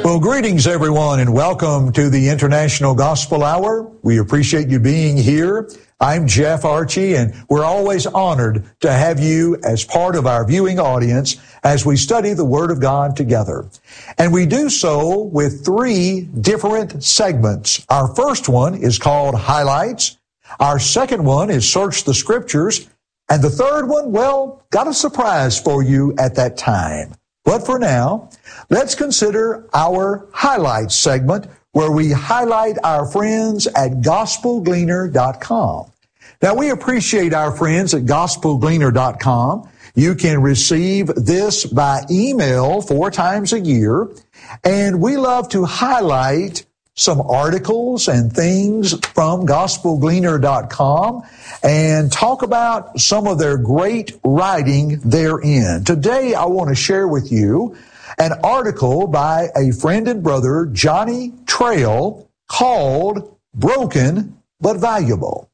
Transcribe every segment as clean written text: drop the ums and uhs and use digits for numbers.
Well, greetings everyone and welcome to the International Gospel Hour. We appreciate you being here. I'm Jeff Archie, and we're always honored to have you as part of our viewing audience as we study the Word of God together. And we do so with three different segments. Our first one is called Highlights. Our second one is Search the Scriptures. And the third one, well, got a surprise for you at that time. But for now, let's consider our Highlights segment where we highlight our friends at GospelGleaner.com. Now, we appreciate our friends at GospelGleaner.com. You can receive this by email 4 times a year, and we love to highlight some articles and things from GospelGleaner.com and talk about some of their great writing therein. Today, I want to share with you an article by a friend and brother, Johnny Trail, called Broken but Valuable.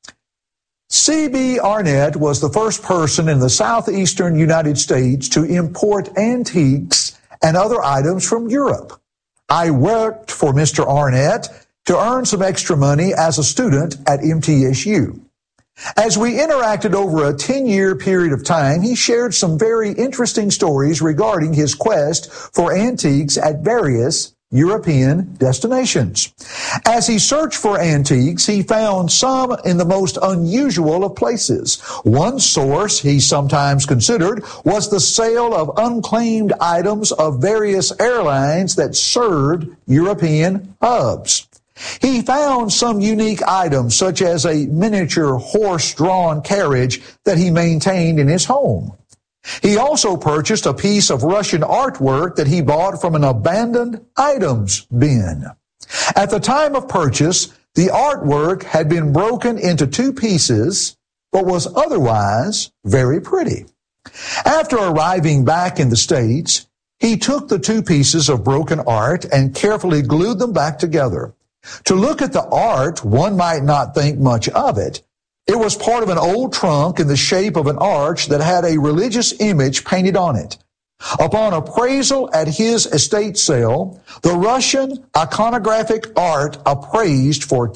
C.B. Arnett was the first person in the southeastern United States to import antiques and other items from Europe. I worked for Mr. Arnett to earn some extra money as a student at MTSU. As we interacted over a 10-year period of time, he shared some very interesting stories regarding his quest for antiques at various European destinations. As he searched for antiques, he found some in the most unusual of places. One source he sometimes considered was the sale of unclaimed items of various airlines that served European hubs. He found some unique items, such as a miniature horse-drawn carriage that he maintained in his home. He also purchased a piece of Russian artwork that he bought from an abandoned items bin. At the time of purchase, the artwork had been broken into 2 pieces, but was otherwise very pretty. After arriving back in the States, he took the 2 pieces of broken art and carefully glued them back together. To look at the art, one might not think much of it. It was part of an old trunk in the shape of an arch that had a religious image painted on it. Upon appraisal at his estate sale, the Russian iconographic art appraised for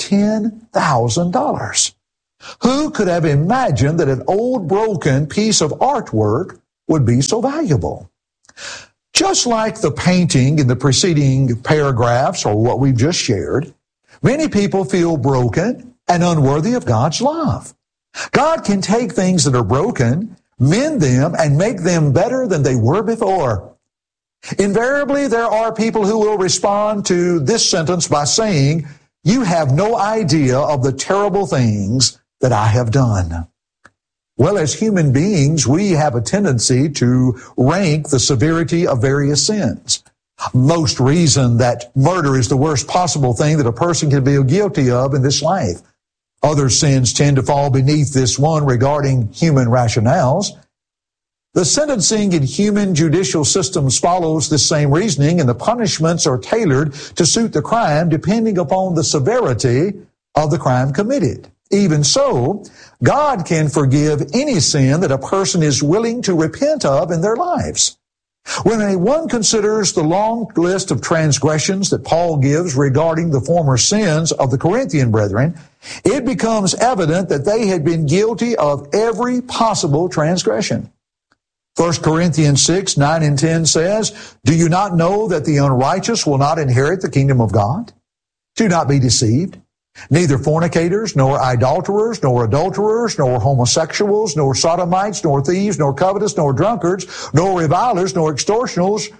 $10,000. Who could have imagined that an old broken piece of artwork would be so valuable? Just like the painting in the preceding paragraphs or what we've just shared, many people feel broken and unworthy of God's love. God can take things that are broken, mend them, and make them better than they were before. Invariably, there are people who will respond to this sentence by saying, "You have no idea of the terrible things that I have done." Well, as human beings, we have a tendency to rank the severity of various sins. Most reason that murder is the worst possible thing that a person can be guilty of in this life. Other sins tend to fall beneath this one regarding human rationales. The sentencing in human judicial systems follows the same reasoning, and the punishments are tailored to suit the crime depending upon the severity of the crime committed. Even so, God can forgive any sin that a person is willing to repent of in their lives. When one considers the long list of transgressions that Paul gives regarding the former sins of the Corinthian brethren, it becomes evident that they had been guilty of every possible transgression. 1 Corinthians 6, 9 and 10 says, "Do you not know that the unrighteous will not inherit the kingdom of God? Do not be deceived. Neither fornicators, nor idolaters, nor adulterers, nor homosexuals, nor sodomites, nor thieves, nor covetous, nor drunkards, nor revilers, nor extortioners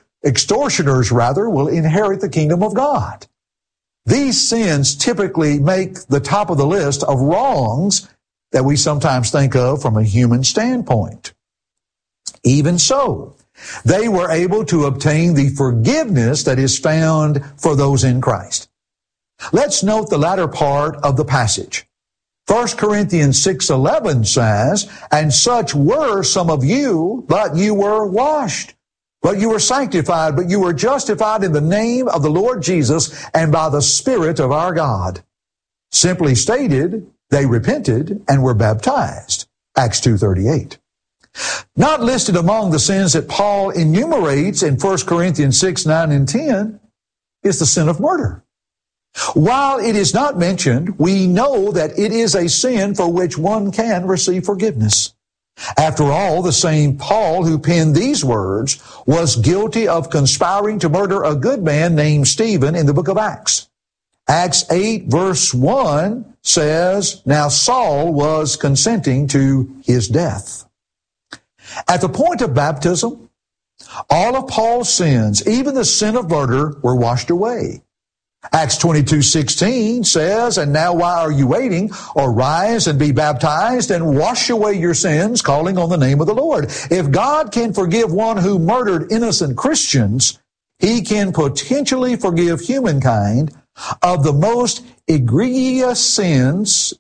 will inherit the kingdom of God." These sins typically make the top of the list of wrongs that we sometimes think of from a human standpoint. Even so, they were able to obtain the forgiveness that is found for those in Christ. Let's note the latter part of the passage. 1 Corinthians 6:11 says, "And such were some of you, but you were washed, but you were sanctified, but you were justified in the name of the Lord Jesus and by the Spirit of our God." Simply stated, they repented and were baptized. Acts 2:38. Not listed among the sins that Paul enumerates in 1 Corinthians 6, 9, and 10 is the sin of murder. While it is not mentioned, we know that it is a sin for which one can receive forgiveness. After all, the same Paul who penned these words was guilty of conspiring to murder a good man named Stephen in the book of Acts. Acts 8 verse 1 says, "Now Saul was consenting to his death." At the point of baptism, all of Paul's sins, even the sin of murder, were washed away. Acts 22:16 says, "And now why are you waiting? Arise and be baptized and wash away your sins, calling on the name of the Lord." If God can forgive one who murdered innocent Christians, He can potentially forgive humankind of the most egregious sins,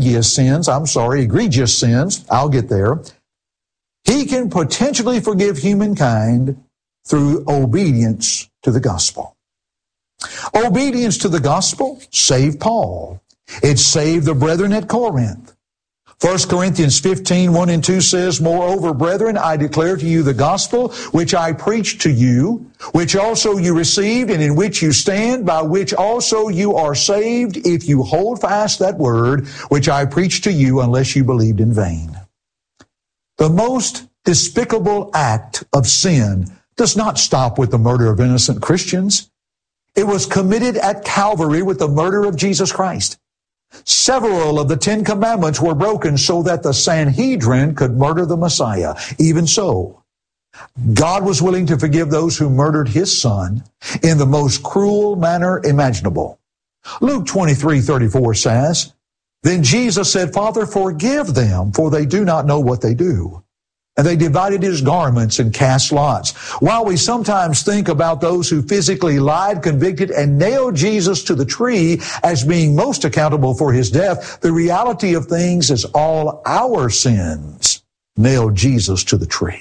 I'll get there. He can potentially forgive humankind through obedience to the gospel. Obedience to the gospel saved Paul. It saved the brethren at Corinth. 1 Corinthians 15, 1 and 2 says, "Moreover, brethren, I declare to you the gospel which I preached to you, which also you received, and in which you stand, by which also you are saved, if you hold fast that word which I preached to you, unless you believed in vain." The most despicable act of sin does not stop with the murder of innocent Christians. It was committed at Calvary with the murder of Jesus Christ. Several of the 10 Commandments were broken so that the Sanhedrin could murder the Messiah. Even so, God was willing to forgive those who murdered His Son in the most cruel manner imaginable. Luke 23:34 says, "Then Jesus said, Father, forgive them, for they do not know what they do. And they divided His garments and cast lots." While we sometimes think about those who physically lied, convicted, and nailed Jesus to the tree as being most accountable for His death, the reality of things is all our sins nailed Jesus to the tree.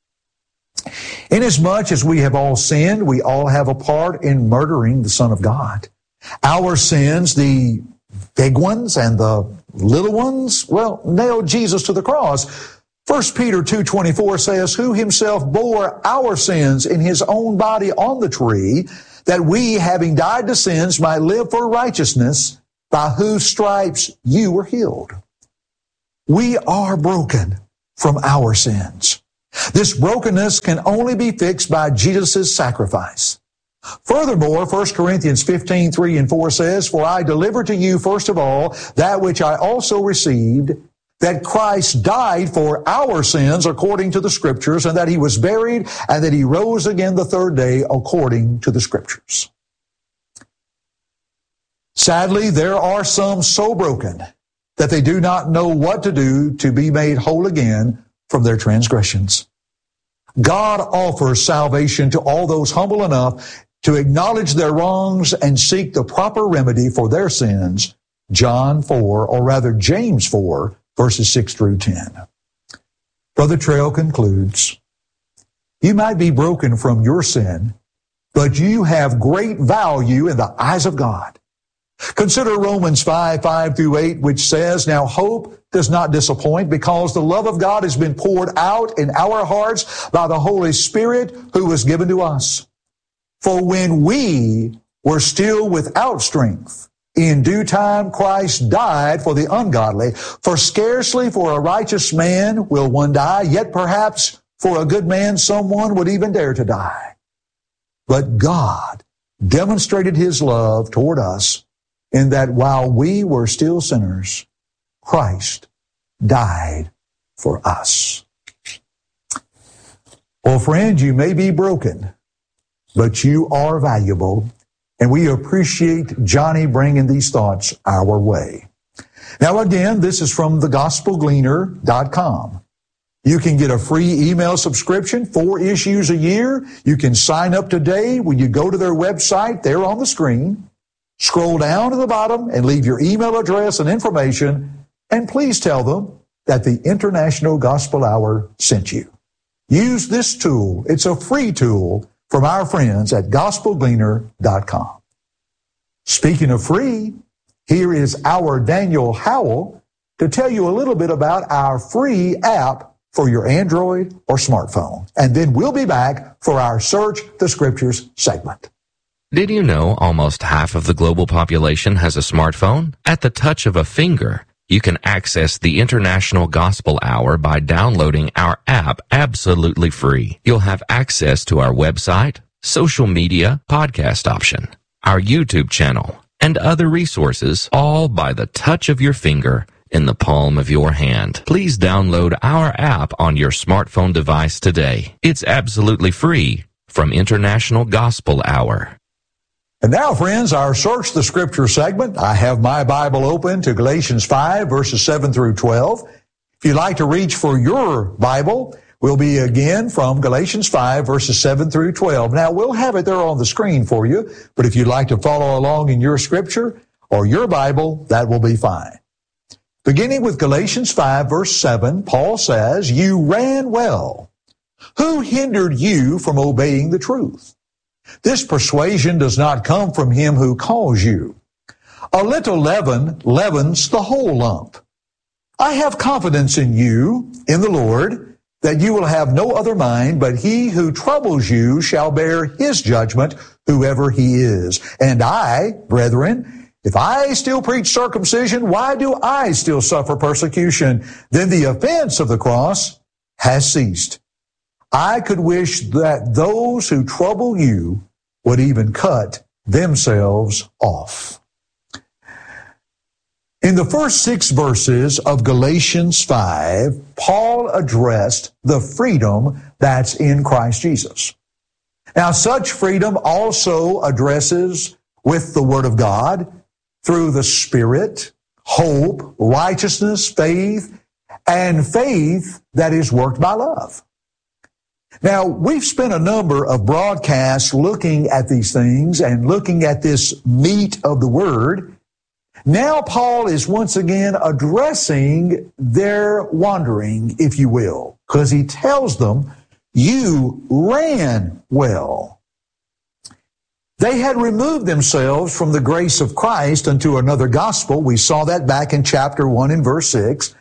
Inasmuch as we have all sinned, we all have a part in murdering the Son of God. Our sins, the big ones and the little ones, nailed Jesus to the cross. 1 Peter 2:24 says, "Who Himself bore our sins in His own body on the tree, that we, having died to sins, might live for righteousness, by whose stripes you were healed." We are broken from our sins. This brokenness can only be fixed by Jesus' sacrifice. Furthermore, 1 Corinthians 15:3 and 4 says, "For I delivered to you first of all that which I also received, that Christ died for our sins according to the Scriptures, and that He was buried, and that He rose again the third day according to the Scriptures." Sadly, there are some so broken that they do not know what to do to be made whole again from their transgressions. God offers salvation to all those humble enough to acknowledge their wrongs and seek the proper remedy for their sins. James 4, verses 6 through 10. Brother Trail concludes, "You might be broken from your sin, but you have great value in the eyes of God. Consider Romans 5 through 8, which says, 'Now hope does not disappoint, because the love of God has been poured out in our hearts by the Holy Spirit who was given to us. For when we were still without strength, in due time Christ died for the ungodly. For scarcely for a righteous man will one die, yet perhaps for a good man someone would even dare to die. But God demonstrated His love toward us in that while we were still sinners, Christ died for us." Well, friends, you may be broken, but you are valuable. And we appreciate Johnny bringing these thoughts our way. Now again, this is from thegospelgleaner.com. You can get a free email subscription, 4 issues a year. You can sign up today when you go to their website there on the screen. Scroll down to the bottom and leave your email address and information, and please tell them that the International Gospel Hour sent you. Use this tool. It's a free tool from our friends at gospelgleaner.com. Speaking of free, here is our Daniel Howell to tell you a little bit about our free app for your Android or smartphone. And then we'll be back for our Search the Scriptures segment. Did you know almost half of the global population has a smartphone? At the touch of a finger, you can access the International Gospel Hour by downloading our app absolutely free. You'll have access to our website, social media, podcast option, our YouTube channel, and other resources, all by the touch of your finger in the palm of your hand. Please download our app on your smartphone device today. It's absolutely free from International Gospel Hour. And now, friends, our Search the Scripture segment. I have my Bible open to Galatians 5, verses 7 through 12. If you'd like to reach for your Bible, we'll be again from Galatians 5, verses 7 through 12. Now, we'll have it there on the screen for you, but if you'd like to follow along in your Scripture or your Bible, that will be fine. Beginning with Galatians 5, verse 7, Paul says, "You ran well. Who hindered you from obeying the truth? This persuasion does not come from him who calls you. A little leaven leavens the whole lump. I have confidence in you, in the Lord, that you will have no other mind, but he who troubles you shall bear his judgment, whoever he is. And I, brethren, if I still preach circumcision, why do I still suffer persecution? Then the offense of the cross has ceased. I could wish that those who trouble you would even cut themselves off." In the first 6 verses of Galatians 5, Paul addressed the freedom that's in Christ Jesus. Now, such freedom also addresses with the Word of God through the Spirit, hope, righteousness, faith, and faith that is worked by love. Now, we've spent a number of broadcasts looking at these things and looking at this meat of the Word. Now Paul is once again addressing their wandering, if you will, because he tells them, you ran well. They had removed themselves from the grace of Christ unto another gospel. We saw that back in chapter 1 and verse 6.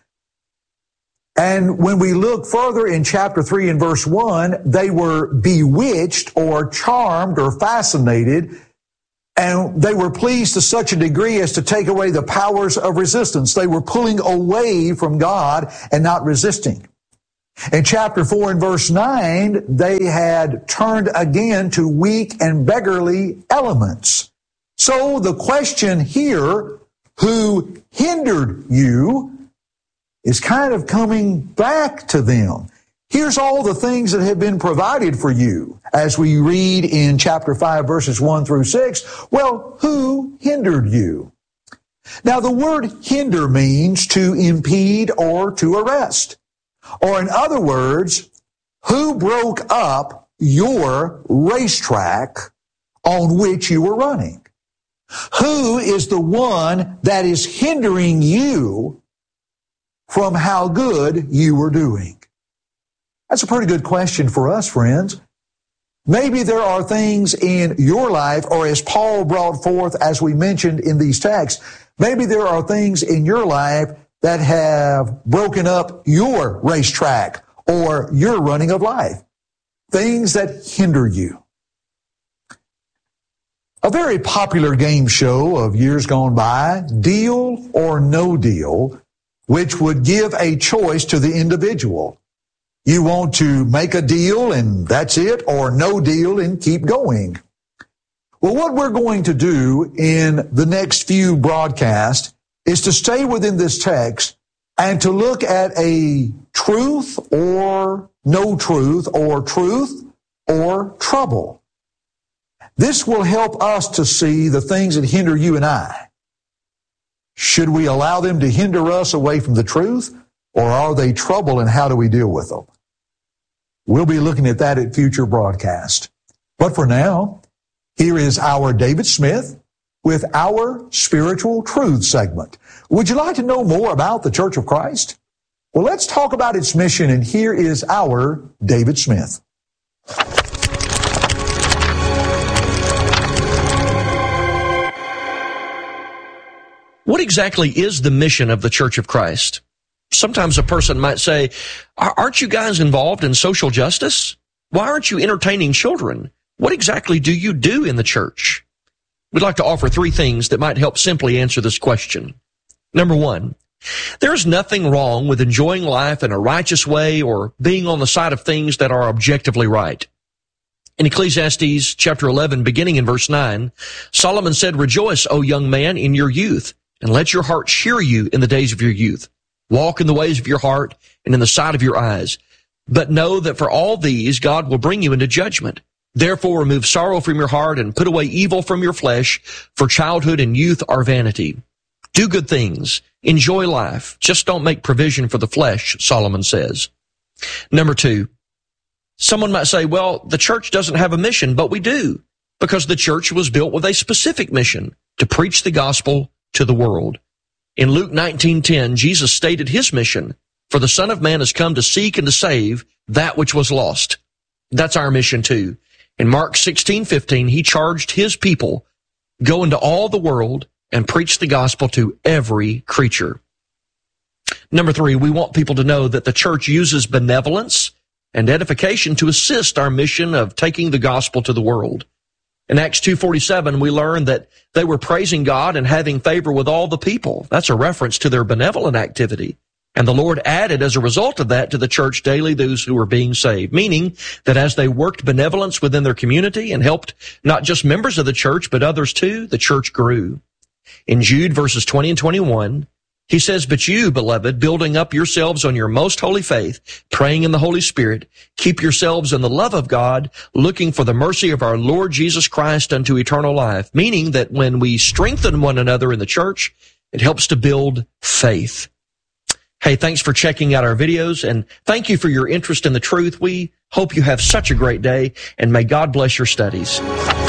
And when we look further in chapter 3 and verse 1, they were bewitched or charmed or fascinated, and they were pleased to such a degree as to take away the powers of resistance. They were pulling away from God and not resisting. In chapter 4 and verse 9, they had turned again to weak and beggarly elements. So the question here, who hindered you, is kind of coming back to them. Here's all the things that have been provided for you. As we read in chapter 5, verses 1 through 6, well, who hindered you? Now, the word hinder means to impede or to arrest. Or in other words, who broke up your racetrack on which you were running? Who is the one that is hindering you from how good you were doing? That's a pretty good question for us, friends. Maybe there are things in your life, or as Paul brought forth, as we mentioned in these texts, maybe there are things in your life that have broken up your racetrack or your running of life. Things that hinder you. A very popular game show of years gone by, Deal or No Deal, which would give a choice to the individual. You want to make a deal and that's it, or no deal and keep going. Well, what we're going to do in the next few broadcasts is to stay within this text and to look at a truth or no truth, or truth or trouble. This will help us to see the things that hinder you and I. Should we allow them to hinder us away from the truth, or are they trouble, and how do we deal with them? We'll be looking at that at future broadcasts. But for now, here is our David Smith with our Spiritual Truth segment. Would you like to know more about the Church of Christ? Well, let's talk about its mission, and here is our David Smith. What exactly is the mission of the Church of Christ? Sometimes a person might say, aren't you guys involved in social justice? Why aren't you entertaining children? What exactly do you do in the church? we'd like to offer 3 things that might help simply answer this question. Number 1, there's nothing wrong with enjoying life in a righteous way or being on the side of things that are objectively right. In Ecclesiastes chapter 11, beginning in verse 9, Solomon said, "Rejoice, O young man, in your youth, and let your heart cheer you in the days of your youth. Walk in the ways of your heart and in the sight of your eyes. But know that for all these God will bring you into judgment. Therefore remove sorrow from your heart and put away evil from your flesh, for childhood and youth are vanity. Do good things. Enjoy life. Just don't make provision for the flesh," Solomon says. Number 2, someone might say, well, the church doesn't have a mission, but we do, because the church was built with a specific mission, to preach the gospel to the world. In Luke 19:10, Jesus stated his mission, "For the Son of Man has come to seek and to save that which was lost." That's our mission too. In Mark 16:15, he charged his people, "Go into all the world and preach the gospel to every creature." Number 3, we want people to know that the church uses benevolence and edification to assist our mission of taking the gospel to the world. In Acts 2:47, we learn that they were praising God and having favor with all the people. That's a reference to their benevolent activity. And the Lord added as a result of that to the church daily those who were being saved, meaning that as they worked benevolence within their community and helped not just members of the church but others too, the church grew. In Jude verses 20 and 21, he says, "But you, beloved, building up yourselves on your most holy faith, praying in the Holy Spirit, keep yourselves in the love of God, looking for the mercy of our Lord Jesus Christ unto eternal life," meaning that when we strengthen one another in the church, it helps to build faith. Hey, thanks for checking out our videos, and thank you for your interest in the truth. We hope you have such a great day, and may God bless your studies.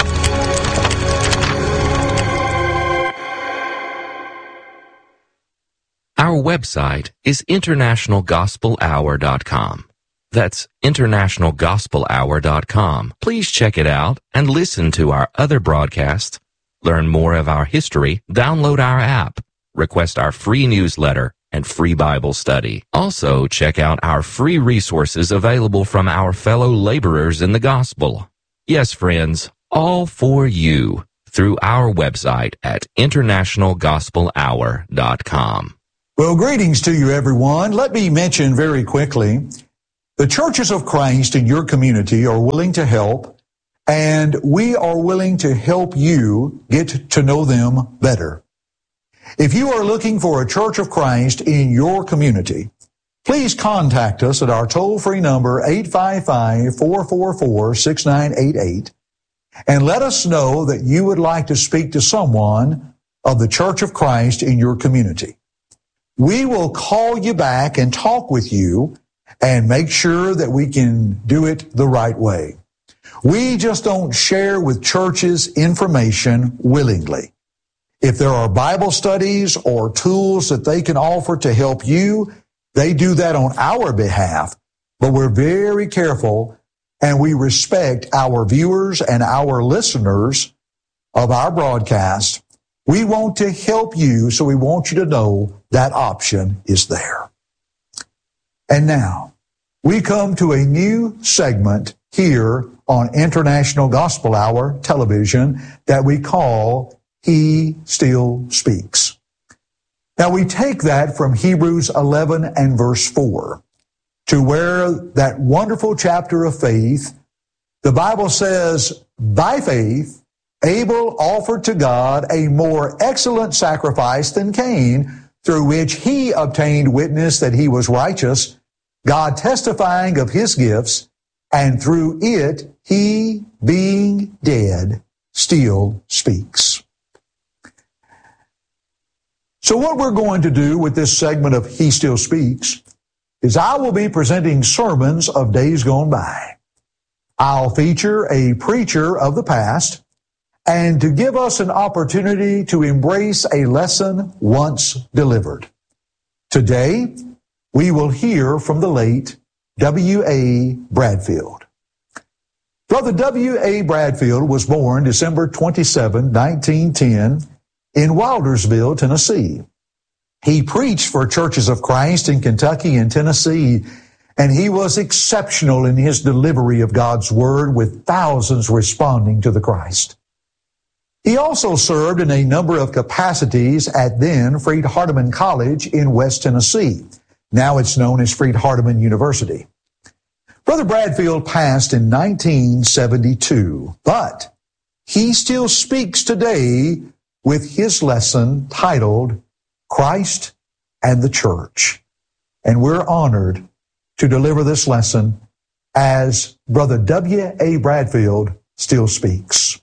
Our website is internationalgospelhour.com. That's internationalgospelhour.com. Please check it out and listen to our other broadcasts, learn more of our history, download our app, request our free newsletter, and free Bible study. Also, check out our free resources available from our fellow laborers in the gospel. Yes, friends, all for you through our website at internationalgospelhour.com. Well, greetings to you, everyone. Let me mention very quickly, the churches of Christ in your community are willing to help, and we are willing to help you get to know them better. If you are looking for a church of Christ in your community, please contact us at our toll-free number 855-444-6988 and let us know that you would like to speak to someone of the Church of Christ in your community. We will call you back and talk with you and make sure that we can do it the right way. We just don't share with churches information willingly. If there are Bible studies or tools that they can offer to help you, they do that on our behalf. But we're very careful and we respect our viewers and our listeners of our broadcast. We want to help you, so we want you to know that option is there. And now, we come to a new segment here on International Gospel Hour television that we call He Still Speaks. Now, we take that from Hebrews 11 and verse 4, to where that wonderful chapter of faith, the Bible says, by faith, Abel offered to God a more excellent sacrifice than Cain, through which he obtained witness that he was righteous, God testifying of his gifts, and through it he, being dead, still speaks. So what we're going to do with this segment of He Still Speaks is I will be presenting sermons of days gone by. I'll feature a preacher of the past, and to give us an opportunity to embrace a lesson once delivered. Today, we will hear from the late W.A. Bradfield. Brother W.A. Bradfield was born December 27, 1910, in Wildersville, Tennessee. He preached for Churches of Christ in Kentucky and Tennessee, and he was exceptional in his delivery of God's Word, with thousands responding to the Christ. He also served in a number of capacities at then Freed-Hardeman College in West Tennessee. Now it's known as Freed-Hardeman University. Brother Bradfield passed in 1972, but he still speaks today with his lesson titled Christ and the Church. And we're honored to deliver this lesson as Brother W.A. Bradfield still speaks.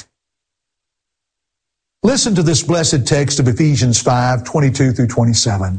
Listen to this blessed text of Ephesians 5:22 through 27.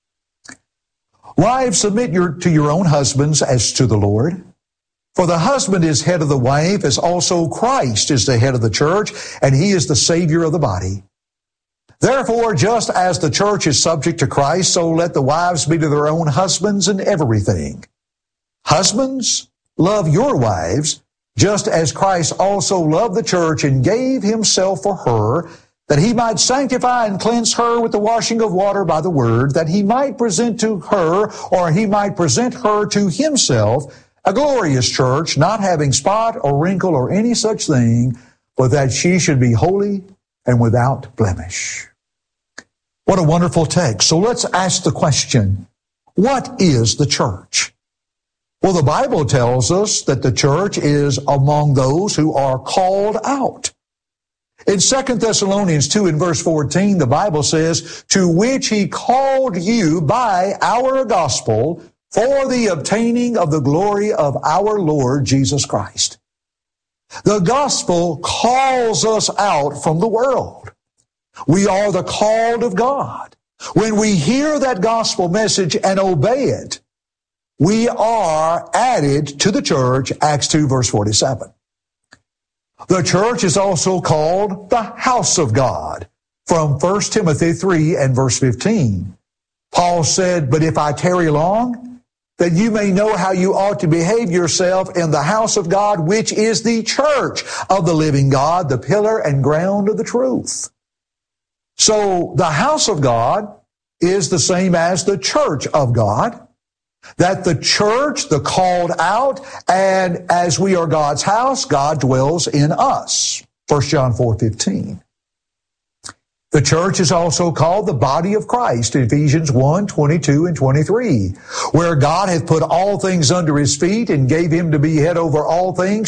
Wives, submit to your own husbands as to the Lord. For the husband is head of the wife, as also Christ is the head of the church, and he is the Savior of the body. Therefore, just as the church is subject to Christ, so let the wives be to their own husbands in everything. Husbands, love your wives, just as Christ also loved the church and gave himself for her, that he might sanctify and cleanse her with the washing of water by the word, that he might present to her, or he might present her to himself, a glorious church, not having spot or wrinkle or any such thing, but that she should be holy and without blemish. What a wonderful text. So let's ask the question, what is the church? Well, the Bible tells us that the church is among those who are called out. In 2 Thessalonians 2 and verse 14, the Bible says, to which he called you by our gospel for the obtaining of the glory of our Lord Jesus Christ. The gospel calls us out from the world. We are the called of God. When we hear that gospel message and obey it, we are added to the church, Acts 2 verse 47. The church is also called the house of God from 1 Timothy 3 and verse 15. Paul said, but if I tarry long, that you may know how you ought to behave yourself in the house of God, which is the church of the living God, the pillar and ground of the truth. So the house of God is the same as the church of God. That the church, the called out, and as we are God's house, God dwells in us. 1 John 4:15. The church is also called the body of Christ, Ephesians 1:22 and 23, where God hath put all things under his feet and gave him to be head over all things